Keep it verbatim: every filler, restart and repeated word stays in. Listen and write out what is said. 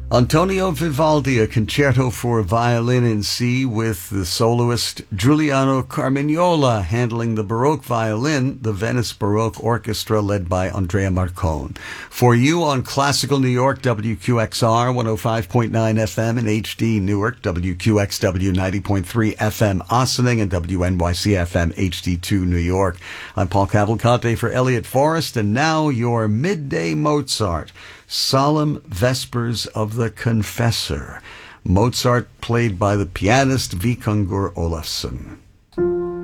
Antonio Vivaldi, a concerto for violin in C with the soloist Giuliano Carmignola handling the Baroque violin, the Venice Baroque Orchestra led by Andrea Marcon. For you on Classical New York, W Q X R one oh five point nine F M in H D Newark, W Q X W ninety point three F M Ossining, and W N Y C F M H D two New York. I'm Paul Cavalcante for Elliot Forrest, and now your Midday Mozart. Solemn Vespers of the Confessor. Mozart played by the pianist Vikingur Olafsson.